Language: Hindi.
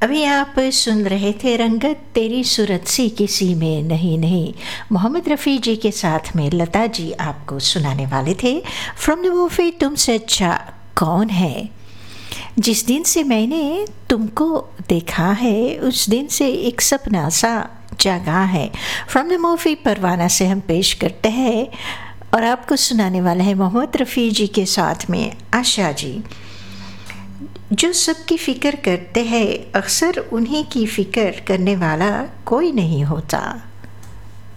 अभी आप सुन रहे थे रंगत तेरी सूरत सी किसी में नहीं नहीं। मोहम्मद रफ़ी जी के साथ में लता जी आपको सुनाने वाले थे फ्रॉम द मूवी तुमसे अच्छा कौन है। जिस दिन से मैंने तुमको देखा है उस दिन से एक सपना सा जागा है। फ्रॉम द मूवी परवाना से हम पेश करते हैं और आपको सुनाने वाला है मोहम्मद रफ़ी जी के साथ में आशा जी। जो सबकी फ़िक्र करते हैं अक्सर उन्हीं की फ़िक्र करने वाला कोई नहीं होता।